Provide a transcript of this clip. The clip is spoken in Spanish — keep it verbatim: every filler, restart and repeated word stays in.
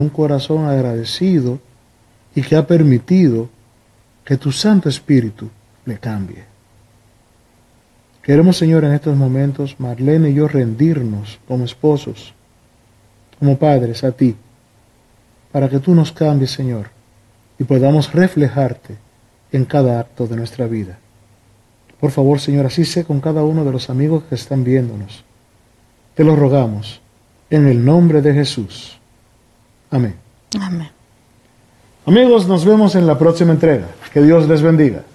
un corazón agradecido y que ha permitido que tu Santo Espíritu le cambie. Queremos, Señor, en estos momentos, Marlene y yo, rendirnos como esposos, como padres a ti, para que tú nos cambies, Señor, y podamos reflejarte en cada acto de nuestra vida. Por favor, Señor, así sé con cada uno de los amigos que están viéndonos. Te lo rogamos, en el nombre de Jesús. Amén. Amén. Amigos, nos vemos en la próxima entrega. Que Dios les bendiga.